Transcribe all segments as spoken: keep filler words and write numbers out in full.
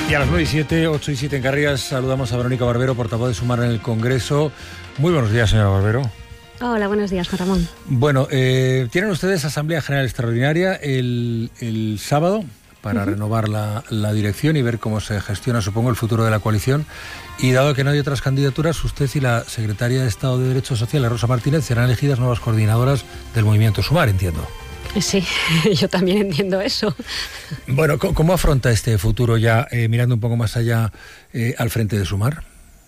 Y a las nueve y siete, ocho y siete en Canarias, saludamos a Verónica Barbero, portavoz de Sumar en el Congreso. Muy buenos días, señora Barbero. Hola, buenos días, Juan Ramón. Bueno, eh, tienen ustedes Asamblea General Extraordinaria el, el sábado para uh-huh. renovar la, la dirección y ver cómo se gestiona, supongo, el futuro de la coalición. Y dado que no hay otras candidaturas, usted y la secretaria de Estado de Derechos Sociales, Rosa Martínez, serán elegidas nuevas coordinadoras del movimiento Sumar, entiendo. Sí, yo también entiendo eso. Bueno, ¿cómo afronta este futuro ya, eh, mirando un poco más allá, eh, al frente de Sumar?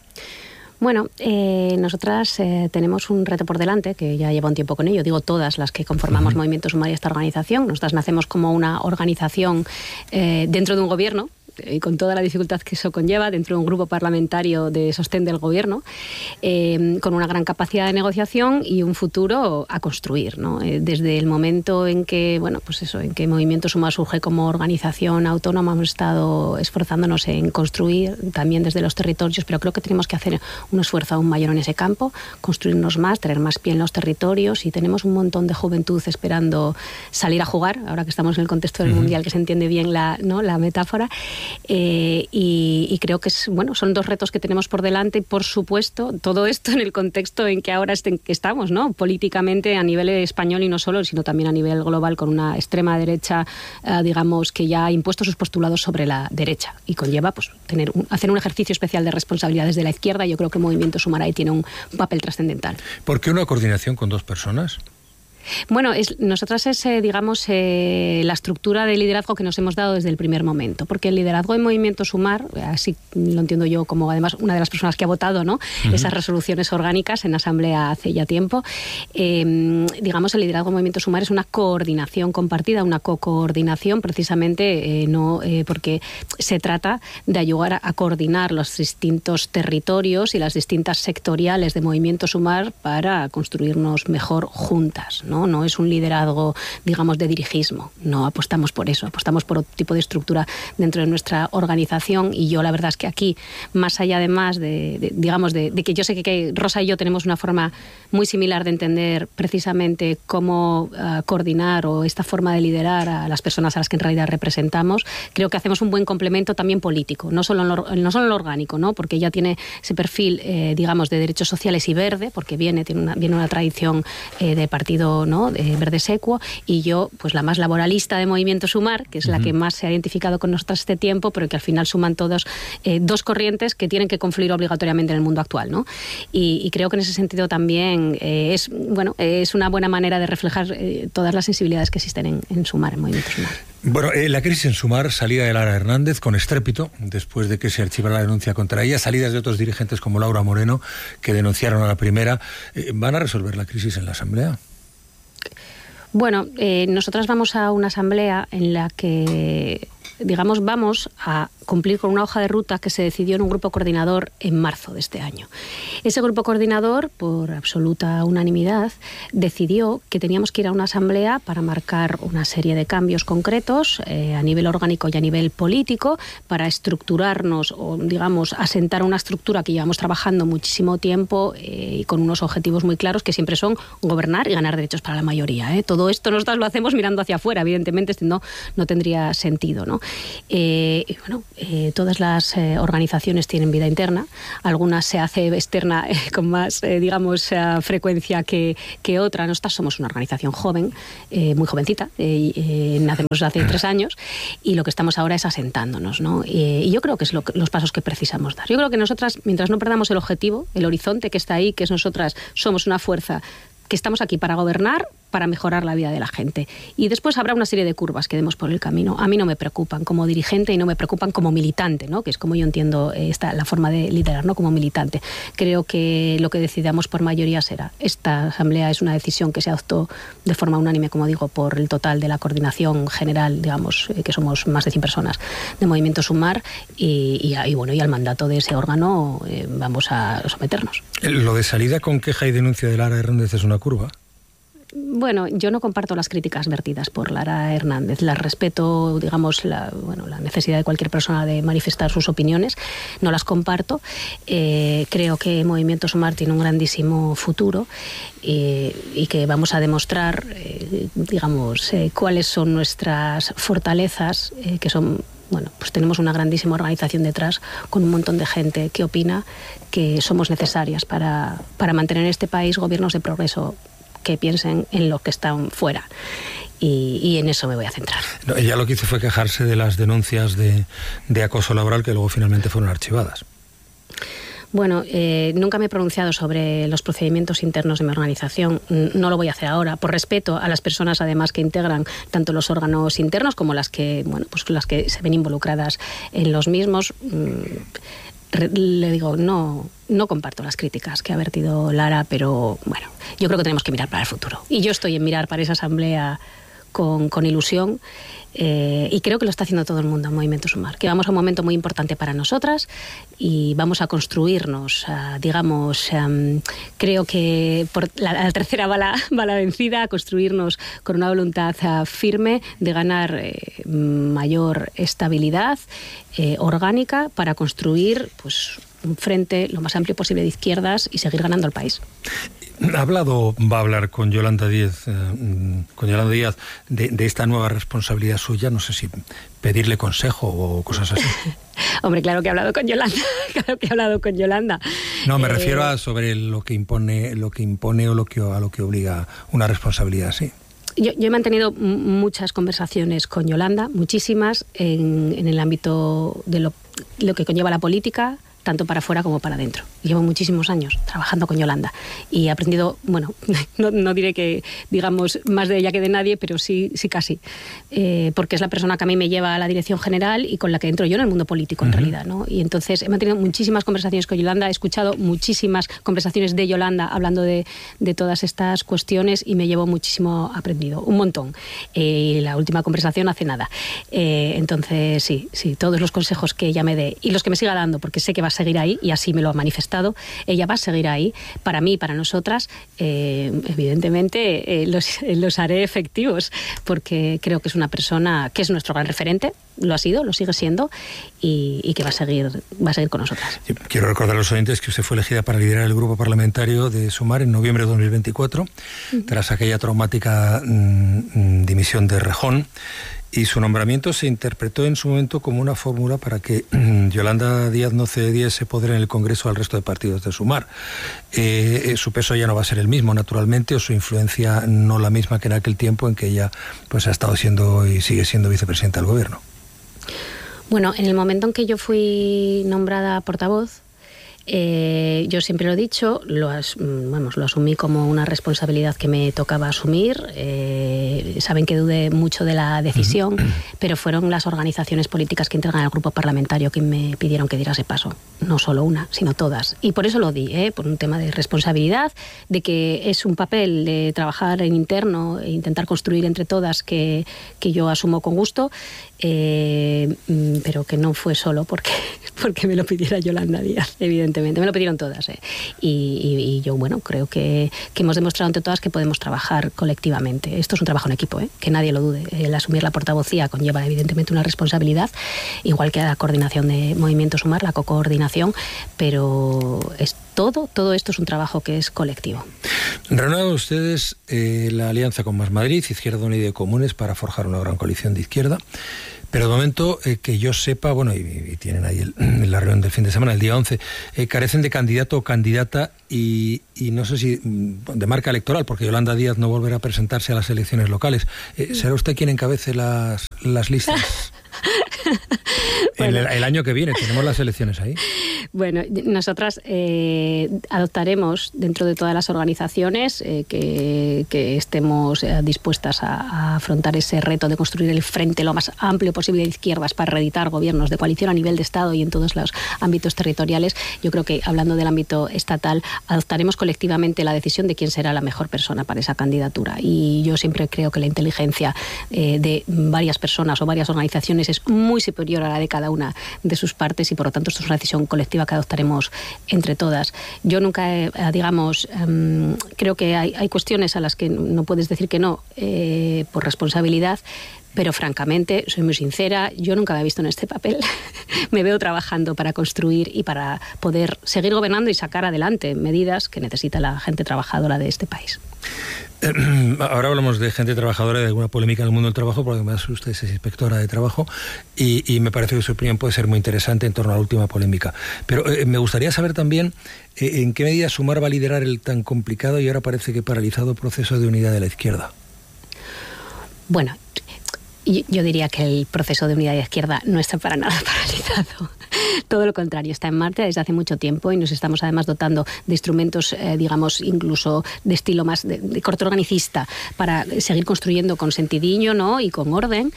Bueno, eh, nosotras eh, tenemos un reto por delante, que ya lleva un tiempo con ello, digo todas las que conformamos uh-huh. Movimiento Sumar y esta organización. Nosotras nacemos como una organización eh, dentro de un gobierno, y con toda la dificultad que eso conlleva, dentro de un grupo parlamentario de sostén del gobierno, eh, con una gran capacidad de negociación y un futuro a construir, ¿no? Eh, desde el momento en que, bueno, pues eso, en que Movimiento Sumar surge como organización autónoma, hemos estado esforzándonos en construir también desde los territorios, pero creo que tenemos que hacer un esfuerzo aún mayor en ese campo, construirnos más, tener más pie en los territorios, y tenemos un montón de juventud esperando salir a jugar, ahora que estamos en el contexto del uh-huh. Mundial, que se entiende bien la, ¿no? la metáfora. Eh, y, y creo que es, bueno, son dos retos que tenemos por delante, y por supuesto todo esto en el contexto en que ahora est- estamos, ¿no? Políticamente a nivel español y no solo, sino también a nivel global, con una extrema derecha, eh, digamos, que ya ha impuesto sus postulados sobre la derecha y conlleva pues tener un, hacer un ejercicio especial de responsabilidades de la izquierda. Yo creo que el Movimiento Sumar ahí tiene un papel trascendental. ¿Por qué una coordinación con dos personas? Bueno, es, nosotras es, eh, digamos, eh, la estructura de liderazgo que nos hemos dado desde el primer momento, porque el liderazgo en Movimiento Sumar, así lo entiendo yo como además una de las personas que ha votado, ¿no? Uh-huh. Esas resoluciones orgánicas en Asamblea hace ya tiempo, eh, digamos, el liderazgo en Movimiento Sumar es una coordinación compartida, una co-coordinación, precisamente, eh, no eh, porque se trata de ayudar a, a coordinar los distintos territorios y las distintas sectoriales de Movimiento Sumar para construirnos mejor juntas, ¿no? No es un liderazgo, digamos, de dirigismo. No apostamos por eso. Apostamos por otro tipo de estructura dentro de nuestra organización, y yo la verdad es que aquí, más allá además de, de digamos, de, de que yo sé que, que Rosa y yo tenemos una forma muy similar de entender precisamente cómo uh, coordinar o esta forma de liderar a las personas a las que en realidad representamos, creo que hacemos un buen complemento también político, no solo en lo, no solo en lo orgánico, ¿no? Porque ella tiene ese perfil, eh, digamos, de derechos sociales y verde, porque viene, tiene una, viene una tradición eh, de partido, ¿no? De verde secuo, y yo, pues la más laboralista de Movimiento Sumar, que es uh-huh. la que más se ha identificado con nosotros este tiempo, pero que al final suman todos eh, dos corrientes que tienen que confluir obligatoriamente en el mundo actual, ¿no? Y, y creo que en ese sentido también eh, es, bueno, es una buena manera de reflejar eh, todas las sensibilidades que existen en, en Sumar, en Movimiento Sumar. Bueno, eh, la crisis en Sumar, salida de Lara Hernández con estrépito, después de que se archivara la denuncia contra ella, salidas de otros dirigentes como Laura Moreno, que denunciaron a la primera, eh, ¿van a resolver la crisis en la Asamblea? Bueno, eh, nosotras vamos a una asamblea en la que, digamos, vamos a cumplir con una hoja de ruta que se decidió en un grupo coordinador en marzo de este año. Ese grupo coordinador, por absoluta unanimidad, decidió que teníamos que ir a una asamblea para marcar una serie de cambios concretos eh, a nivel orgánico y a nivel político, para estructurarnos o, digamos, asentar una estructura que llevamos trabajando muchísimo tiempo eh, y con unos objetivos muy claros que siempre son gobernar y ganar derechos para la mayoría, ¿eh? Todo esto nosotros lo hacemos mirando hacia afuera, evidentemente, no, no tendría sentido, ¿no? Eh, y bueno, Eh, todas las eh, organizaciones tienen vida interna, algunas se hace externa eh, con más, eh, digamos, eh, frecuencia que, que otra. Nosotras somos una organización joven, eh, muy jovencita, eh, eh, nacemos hace tres años, y lo que estamos ahora es asentándonos, ¿no? Eh, y yo creo que es lo que, los pasos que precisamos dar. Yo creo que nosotras, mientras no perdamos el objetivo, el horizonte que está ahí, que es nosotras somos una fuerza que estamos aquí para gobernar, para mejorar la vida de la gente. Y después habrá una serie de curvas que demos por el camino. A mí no me preocupan como dirigente y no me preocupan como militante, ¿no? Que es como yo entiendo esta, la forma de liderar, ¿no? Como militante. Creo que lo que decidamos por mayoría será. Esta asamblea es una decisión que se adoptó de forma unánime, como digo, por el total de la coordinación general, digamos, que somos más de cien personas de Movimiento Sumar, y, y, y bueno, y al mandato de ese órgano eh, vamos a someternos. Lo de salida con queja y denuncia de Lara Hernández es una curva. Bueno, yo no comparto las críticas vertidas por Lara Hernández. Las respeto, digamos, la, bueno, la necesidad de cualquier persona de manifestar sus opiniones. No las comparto. Eh, creo que Movimiento Sumar tiene un grandísimo futuro eh, y que vamos a demostrar, eh, digamos, eh, cuáles son nuestras fortalezas, eh, que son bueno, pues tenemos una grandísima organización detrás con un montón de gente que opina que somos necesarias para, para mantener en este país gobiernos de progreso que piensen en los que están fuera. Y, y en eso me voy a centrar. No, ella lo que hizo fue quejarse de las denuncias de, de acoso laboral que luego finalmente fueron archivadas. Bueno, eh, nunca me he pronunciado sobre los procedimientos internos de mi organización. No lo voy a hacer ahora, por respeto a las personas, además, que integran tanto los órganos internos como las que, bueno, pues las que se ven involucradas en los mismos. Le digo, no, no comparto las críticas que ha vertido Lara, pero bueno, yo creo que tenemos que mirar para el futuro. Y yo estoy en mirar para esa asamblea con, con ilusión. Eh, y creo que lo está haciendo todo el mundo en Movimiento Sumar, que vamos a un momento muy importante para nosotras y vamos a construirnos, uh, digamos, um, creo que por la, la tercera bala, bala vencida, a construirnos con una voluntad uh, firme de ganar eh, mayor estabilidad eh, orgánica para construir, pues, un frente lo más amplio posible de izquierdas y seguir ganando el país. ¿Ha hablado, va a hablar con Yolanda Díaz, eh, con Yolanda Díaz de, de esta nueva responsabilidad suya? No sé si pedirle consejo o cosas así. Hombre, claro que he hablado con Yolanda, claro que he hablado con Yolanda. No, me eh... refiero a sobre lo que impone, lo que impone o lo que a lo que obliga una responsabilidad así. Yo, yo he mantenido muchas conversaciones con Yolanda, muchísimas, en, en el ámbito de lo, lo que conlleva la política, tanto para afuera como para adentro. Llevo muchísimos años trabajando con Yolanda y he aprendido, bueno, no, no diré que digamos más de ella que de nadie, pero sí, sí casi, eh, porque es la persona que a mí me lleva a la dirección general y con la que entro yo en el mundo político, en uh-huh. realidad, ¿no? Y entonces he mantenido muchísimas conversaciones con Yolanda, he escuchado muchísimas conversaciones de Yolanda hablando de, de todas estas cuestiones y me llevo muchísimo aprendido, un montón. Eh, la última conversación hace nada. Eh, entonces, sí, sí, todos los consejos que ella me dé y los que me siga dando, porque sé que va a seguir ahí, y así me lo ha manifestado, ella va a seguir ahí, para mí y para nosotras, eh, evidentemente eh, los, los haré efectivos, porque creo que es una persona que es nuestro gran referente, lo ha sido, lo sigue siendo, y, y que va a seguir va a seguir con nosotras. Yo quiero recordar a los oyentes que usted fue elegida para liderar el grupo parlamentario de Sumar en noviembre de dos mil veinticuatro, uh-huh. tras aquella traumática mmm, dimisión de Rejón, y su nombramiento se interpretó en su momento como una fórmula para que Yolanda Díaz no cediese poder en el Congreso al resto de partidos de Sumar. Eh, su peso ya no va a ser el mismo, naturalmente, o su influencia no la misma que en aquel tiempo en que ella pues ha estado siendo y sigue siendo vicepresidenta del Gobierno. Bueno, en el momento en que yo fui nombrada portavoz, Eh, yo siempre lo he dicho, lo, as, vamos, lo asumí como una responsabilidad que me tocaba asumir. Eh, saben que dudé mucho de la decisión, pero fueron las organizaciones políticas que integran al grupo parlamentario que me pidieron que diera ese paso. No solo una, sino todas. Y por eso lo di, ¿eh? Por un tema de responsabilidad, de que es un papel de trabajar en interno e intentar construir entre todas que, que yo asumo con gusto, eh, pero que no fue solo porque, porque me lo pidiera Yolanda Díaz, evidentemente. Me lo pidieron todas, ¿eh? y, y, y yo, bueno, creo que, que hemos demostrado entre todas que podemos trabajar colectivamente. Esto es un trabajo en equipo, ¿eh? Que nadie lo dude. El asumir la portavocía conlleva evidentemente una responsabilidad, igual que la coordinación de Movimiento Sumar, la co-coordinación, pero es todo, todo esto es un trabajo que es colectivo. Renuevan ustedes eh, la alianza con Más Madrid, Izquierda Unida y Comunes para forjar una gran coalición de izquierda. Pero de momento, eh, que yo sepa, bueno, y, y tienen ahí el, la reunión del fin de semana, el día once, eh, carecen de candidato o candidata y, y no sé si de marca electoral, porque Yolanda Díaz no volverá a presentarse a las elecciones locales. Eh, ¿Será usted quien encabece las, las listas? Bueno. El, el año que viene tenemos las elecciones ahí. Bueno, nosotras eh, adoptaremos dentro de todas las organizaciones eh, que, que estemos eh, dispuestas a, a afrontar ese reto de construir el frente lo más amplio posible de izquierdas para reeditar gobiernos de coalición a nivel de Estado y en todos los ámbitos territoriales. Yo creo que, hablando del ámbito estatal, adoptaremos colectivamente la decisión de quién será la mejor persona para esa candidatura. Y yo siempre creo que la inteligencia eh, de varias personas o varias organizaciones es muy superior a la de cada una de sus partes y, por lo tanto, esto es una decisión colectiva que adoptaremos entre todas. Yo nunca, eh, digamos, um, creo que hay, hay cuestiones a las que no puedes decir que no eh, por responsabilidad, pero francamente, soy muy sincera, yo nunca me he visto en este papel. Me veo trabajando para construir y para poder seguir gobernando y sacar adelante medidas que necesita la gente trabajadora de este país. Ahora hablamos de gente trabajadora, de alguna polémica en el mundo del trabajo, porque además usted es inspectora de trabajo y, y me parece que su opinión puede ser muy interesante en torno a la última polémica. Pero eh, me gustaría saber también eh, en qué medida Sumar va a liderar el tan complicado y ahora parece que paralizado proceso de unidad de la izquierda. Bueno, yo diría que el proceso de unidad de izquierda no está para nada paralizado. Todo lo contrario, está en marcha desde hace mucho tiempo y nos estamos además dotando de instrumentos, eh, digamos, incluso de estilo más de, de corte organicista para seguir construyendo con sentidiño, ¿no?, y con orden.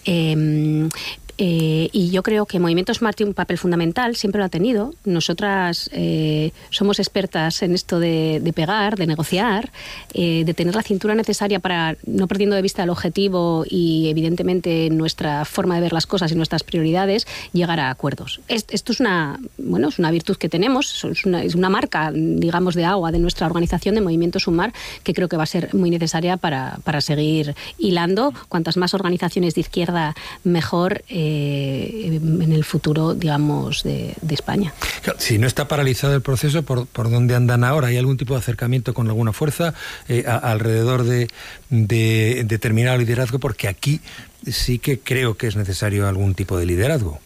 Eh, Eh, y yo creo que Movimiento Sumar tiene un papel fundamental, siempre lo ha tenido. Nosotras eh, somos expertas en esto de, de pegar, de negociar, eh, de tener la cintura necesaria para, no perdiendo de vista el objetivo y evidentemente nuestra forma de ver las cosas y nuestras prioridades, llegar a acuerdos. Esto es una, bueno, es una virtud que tenemos, es una, es una marca, digamos, de agua de nuestra organización de Movimiento Sumar, que creo que va a ser muy necesaria para, para seguir hilando. Cuantas más organizaciones de izquierda, mejor. Eh, en el futuro, digamos, de, de España. Si no está paralizado el proceso, ¿por, por dónde andan ahora? ¿Hay algún tipo de acercamiento con alguna fuerza eh, a, alrededor de, de determinado liderazgo? Porque aquí sí que creo que es necesario algún tipo de liderazgo.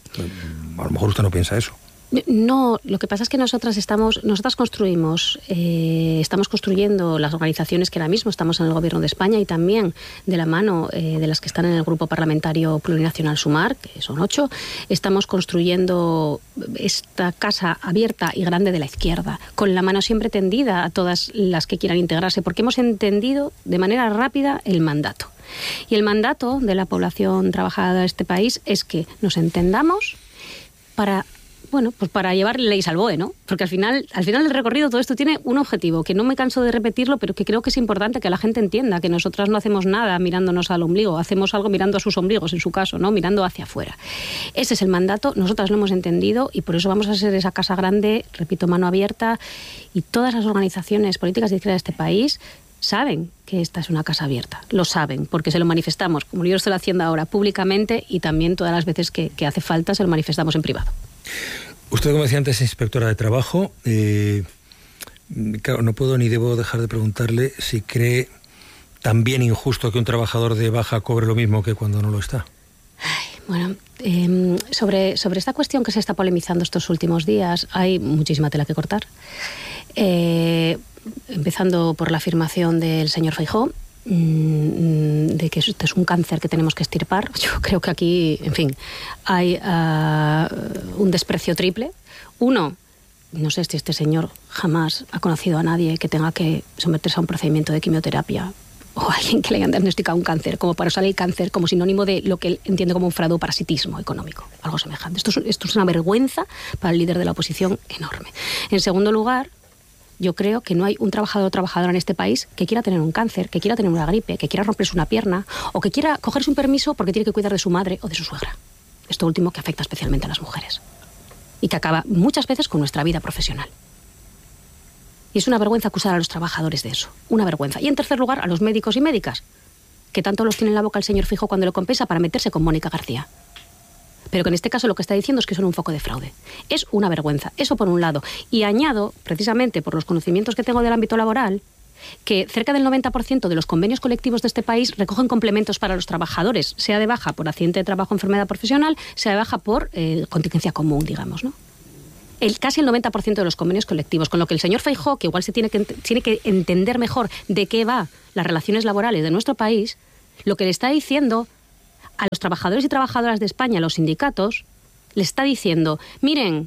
A lo mejor usted no piensa eso. No, lo que pasa es que nosotras estamos, nosotras construimos, eh, estamos construyendo las organizaciones que ahora mismo estamos en el Gobierno de España y también de la mano eh, de las que están en el Grupo Parlamentario Plurinacional Sumar, que son ocho, estamos construyendo esta casa abierta y grande de la izquierda, con la mano siempre tendida a todas las que quieran integrarse, porque hemos entendido de manera rápida el mandato. Y el mandato de la población trabajadora de este país es que nos entendamos para... Bueno, pues para llevar leyes al B O E, ¿no? Porque al final, al final del recorrido todo esto tiene un objetivo, que no me canso de repetirlo, pero que creo que es importante que la gente entienda, que nosotras no hacemos nada mirándonos al ombligo, hacemos algo mirando a sus ombligos, en su caso, ¿no? Mirando hacia afuera. Ese es el mandato, nosotras lo hemos entendido y por eso vamos a ser esa casa grande, repito, mano abierta, y todas las organizaciones políticas de izquierda de este país saben que esta es una casa abierta, lo saben, porque se lo manifestamos, como yo lo estoy haciendo ahora, públicamente, y también todas las veces que, que hace falta se lo manifestamos en privado. Usted, como decía antes, es inspectora de trabajo. Eh, claro, no puedo ni debo dejar de preguntarle si cree también injusto que un trabajador de baja cobre lo mismo que cuando no lo está. Ay, bueno, eh, sobre, sobre esta cuestión que se está polemizando estos últimos días, hay muchísima tela que cortar. Eh, empezando por la afirmación del señor Feijóo, de que este es un cáncer que tenemos que extirpar. Yo creo que aquí, en fin, hay uh, un desprecio triple. Uno, no sé si este señor jamás ha conocido a nadie que tenga que someterse a un procedimiento de quimioterapia o a alguien que le hayan diagnosticado un cáncer, como para usar el cáncer como sinónimo de lo que él entiende como un fraudoparasitismo económico, algo semejante. Esto es, esto es una vergüenza para el líder de la oposición enorme. En segundo lugar, yo creo que no hay un trabajador o trabajadora en este país que quiera tener un cáncer, que quiera tener una gripe, que quiera romperse una pierna o que quiera cogerse un permiso porque tiene que cuidar de su madre o de su suegra. Esto último que afecta especialmente a las mujeres y que acaba muchas veces con nuestra vida profesional. Y es una vergüenza acusar a los trabajadores de eso, una vergüenza. Y en tercer lugar, a los médicos y médicas, que tanto los tiene en la boca el señor Feijóo cuando lo compensa para meterse con Mónica García. Pero que en este caso lo que está diciendo es que son un foco de fraude. Es una vergüenza, eso por un lado. Y añado, precisamente por los conocimientos que tengo del ámbito laboral, que cerca del noventa por ciento de los convenios colectivos de este país recogen complementos para los trabajadores, sea de baja por accidente de trabajo o enfermedad profesional, sea de baja por eh, contingencia común, digamos, ¿no? El, casi el noventa por ciento de los convenios colectivos, con lo que el señor Feijóo, que igual se tiene que, tiene que entender mejor de qué va las relaciones laborales de nuestro país, lo que le está diciendo a los trabajadores y trabajadoras de España, a los sindicatos, le está diciendo, miren,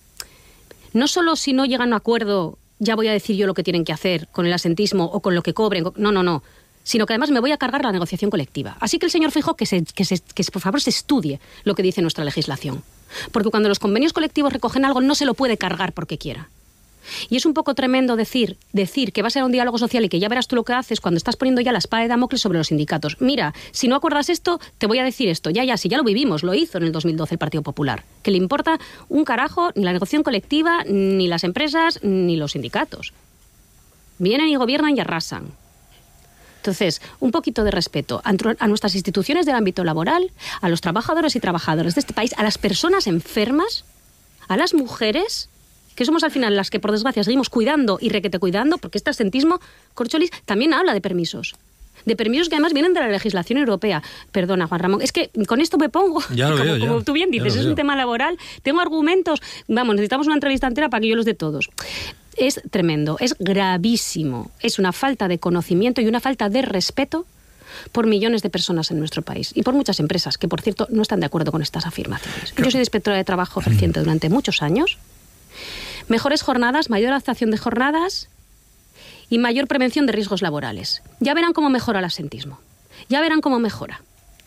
no solo si no llegan a un acuerdo ya voy a decir yo lo que tienen que hacer con el asentismo o con lo que cobren, no, no, no, sino que además me voy a cargar la negociación colectiva. Así que el señor Feijóo que, se, que, se, que por favor se estudie lo que dice nuestra legislación. Porque cuando los convenios colectivos recogen algo no se lo puede cargar porque quiera. Y es un poco tremendo decir, decir que va a ser un diálogo social y que ya verás tú lo que haces cuando estás poniendo ya la espada de Damocles sobre los sindicatos. Mira, si no acuerdas esto, te voy a decir esto. Ya, ya, si ya lo vivimos, lo hizo en el dos mil doce el Partido Popular. Que le importa un carajo ni la negociación colectiva, ni las empresas, ni los sindicatos. Vienen y gobiernan y arrasan. Entonces, un poquito de respeto a nuestras instituciones del ámbito laboral, a los trabajadores y trabajadoras de este país, a las personas enfermas, a las mujeres que somos al final las que, por desgracia, seguimos cuidando y requete cuidando, porque este absentismo, Corcholis, también habla de permisos. De permisos que además vienen de la legislación europea. Perdona, Juan Ramón, es que con esto me pongo, ya lo como, veo, como ya. tú bien dices, es veo. un tema laboral, tengo argumentos, vamos, necesitamos una entrevista entera para que yo los dé todos. Es tremendo, es gravísimo, es una falta de conocimiento y una falta de respeto por millones de personas en nuestro país y por muchas empresas que, por cierto, no están de acuerdo con estas afirmaciones. Yo soy inspectora de trabajo ejerciente durante muchos años. Mejores jornadas, mayor adaptación de jornadas y mayor prevención de riesgos laborales. Ya verán cómo mejora el absentismo. Ya verán cómo mejora.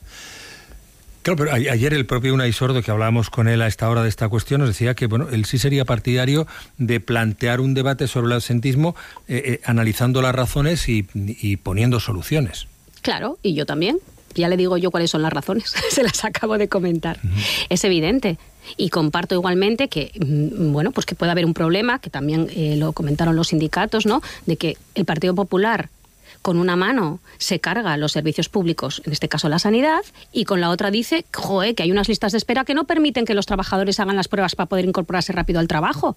Claro, pero a- ayer el propio Unai Sordo, que hablábamos con él a esta hora de esta cuestión, nos decía que bueno, él sí sería partidario de plantear un debate sobre el absentismo, eh, eh, analizando las razones y, y poniendo soluciones. Claro, y yo también. Ya le digo yo cuáles son las razones. Se las acabo de comentar. Uh-huh. Es evidente. Y comparto igualmente que, bueno, pues que puede haber un problema, que también eh, lo comentaron los sindicatos, ¿no? De que el Partido Popular con una mano se carga los servicios públicos, en este caso la sanidad, y con la otra dice, joe, que hay unas listas de espera que no permiten que los trabajadores hagan las pruebas para poder incorporarse rápido al trabajo.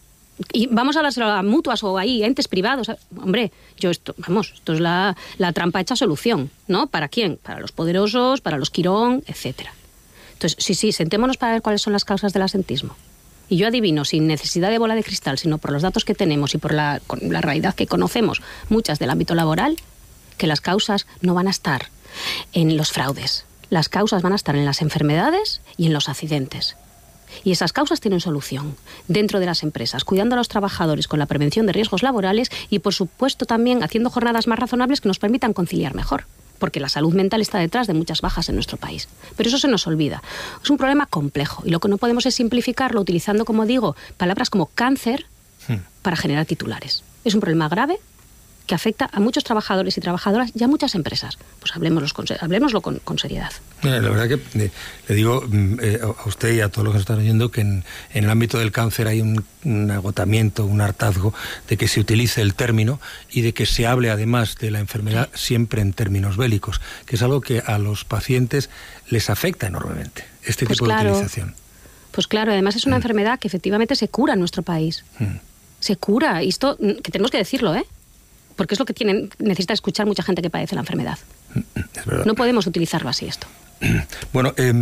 Y vamos a las a mutuas o ahí, entes privados. Hombre, yo esto, vamos, esto es la, la trampa hecha solución, ¿no? ¿Para quién? Para los poderosos, para los Quirón, etcétera. Entonces, sí, sí, sentémonos para ver cuáles son las causas del absentismo. Y yo adivino, sin necesidad de bola de cristal, sino por los datos que tenemos y por la, la realidad que conocemos, muchas del ámbito laboral, que las causas no van a estar en los fraudes. Las causas van a estar en las enfermedades y en los accidentes. Y esas causas tienen solución dentro de las empresas, cuidando a los trabajadores con la prevención de riesgos laborales y, por supuesto, también haciendo jornadas más razonables que nos permitan conciliar mejor. Porque la salud mental está detrás de muchas bajas en nuestro país. Pero eso se nos olvida. Es un problema complejo y lo que no podemos es simplificarlo utilizando, como digo, palabras como cáncer hmm. para generar titulares. Es un problema grave que afecta a muchos trabajadores y trabajadoras y a muchas empresas. Pues hablemoslo con, hablemoslo con, con seriedad. La verdad que eh, le digo eh, a usted y a todos los que nos están oyendo que en, en el ámbito del cáncer hay un, un agotamiento, un hartazgo de que se utilice el término y de que se hable además de la enfermedad siempre en términos bélicos, que es algo que a los pacientes les afecta enormemente, este pues tipo claro, de utilización. Pues claro, además es una mm. enfermedad que efectivamente se cura en nuestro país. Mm. Se cura, y esto que tenemos que decirlo, ¿eh? Porque es lo que tienen, necesita escuchar mucha gente que padece la enfermedad. Es verdad. No podemos utilizarlo así esto. Bueno, eh,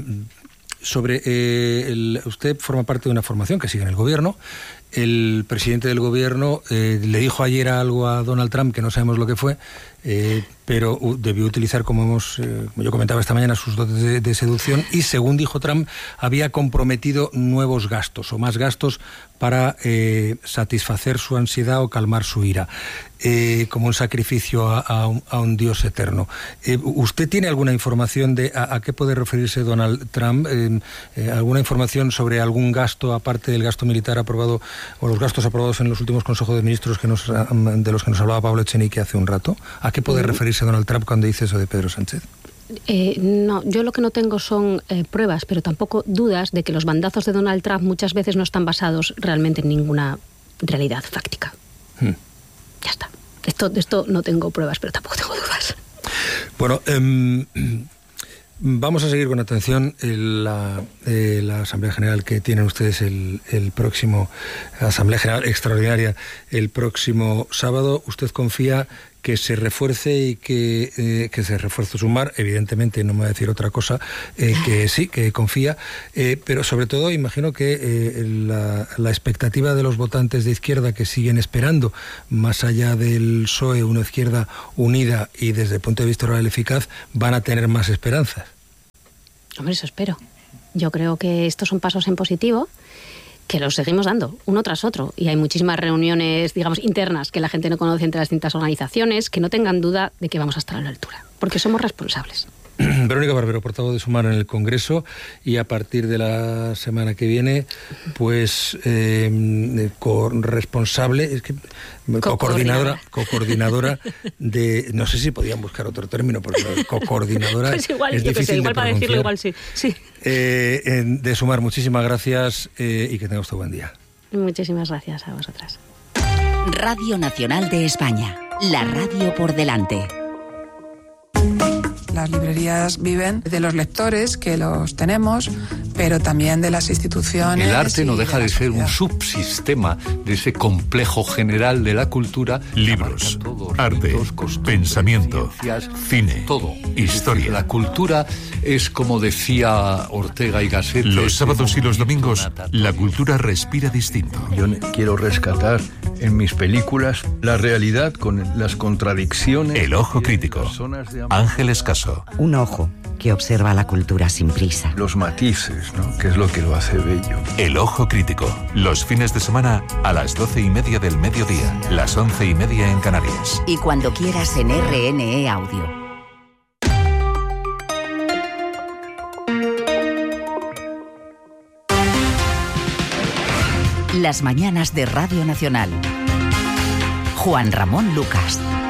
sobre eh, el, usted forma parte de una formación que sigue en el gobierno. El presidente del gobierno eh, le dijo ayer algo a Donald Trump que no sabemos lo que fue, eh, pero uh, debió utilizar, como hemos, eh, como yo comentaba esta mañana, sus dotes de, de seducción y, según dijo Trump, había comprometido nuevos gastos o más gastos para eh, satisfacer su ansiedad o calmar su ira, eh, como un sacrificio a, a, un, a un Dios eterno. Eh, ¿Usted tiene alguna información de a, a qué puede referirse Donald Trump? Eh, eh, ¿Alguna información sobre algún gasto, aparte del gasto militar aprobado, o los gastos aprobados en los últimos consejos de ministros que nos, de los que nos hablaba Pablo Echenique hace un rato? ¿A qué puede referirse Donald Trump cuando dice eso de Pedro Sánchez? Eh, no, yo lo que no tengo son eh, pruebas, pero tampoco dudas de que los bandazos de Donald Trump muchas veces no están basados realmente en ninguna realidad fáctica. Hmm. Ya está. Esto, de esto no tengo pruebas, pero tampoco tengo dudas. Bueno, eh, vamos a seguir con atención la, eh, la Asamblea General que tienen ustedes el, el próximo, Asamblea General Extraordinaria el próximo sábado. ¿Usted confía que se refuerce y que, eh, que se refuerce Sumar? Evidentemente no me va a decir otra cosa, eh, que sí, que confía, eh, pero sobre todo imagino que eh, la, la expectativa de los votantes de izquierda que siguen esperando, más allá del P S O E, una izquierda unida y desde el punto de vista oral eficaz, van a tener más esperanzas. Hombre, eso espero. Yo creo que estos son pasos en positivo, que los seguimos dando, uno tras otro. Y hay muchísimas reuniones, digamos, internas que la gente no conoce entre las distintas organizaciones, que no tengan duda de que vamos a estar a la altura, porque somos responsables. Verónica Barbero, portavoz de Sumar en el Congreso, y a partir de la semana que viene, pues eh, corresponsable, es que co-coordinadora, co-coordinadora de, no sé si podían buscar otro término, porque co-coordinadora pues igual, es yo difícil que sé, igual de para pronunciar. decirlo igual sí. sí. Eh, de Sumar, muchísimas gracias eh, y que tenga usted buen día. Muchísimas gracias a vosotras. Radio Nacional de España, la radio por delante. Las librerías viven de los lectores, que los tenemos, pero también de las instituciones. El arte no y deja de, de ser sociedad. un subsistema de ese complejo general de la cultura. Libros, arte, pensamiento, cine, todo. Historia. La cultura es, como decía Ortega y Gasset. Los sábados y los domingos, la cultura respira distinto. Yo quiero rescatar en mis películas la realidad con las contradicciones. El ojo crítico. Ángel Escaso. Un ojo que observa la cultura sin prisa. Los matices, ¿no? Que es lo que lo hace bello. El ojo crítico. Los fines de semana a las doce y media del mediodía, las once y media en Canarias. Y cuando quieras en R N E Audio. Las mañanas de Radio Nacional. Juan Ramón Lucas.